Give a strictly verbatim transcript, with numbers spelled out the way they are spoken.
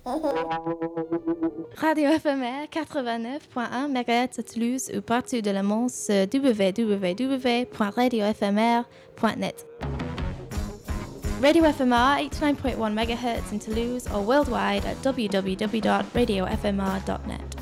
Radio éphémère quatre-vingt-neuf point un mégahertz à Toulouse ou partout de la monde sur w w w point radio éphémère point net. Radio F M R eighty-nine point one megahertz in Toulouse or worldwide at w w w dot radio f m r dot net.